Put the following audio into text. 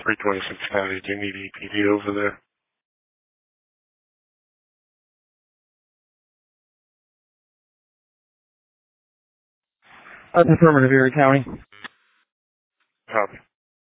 326 County. Do you need EPD over there? Affirmative, Erie County. Copy.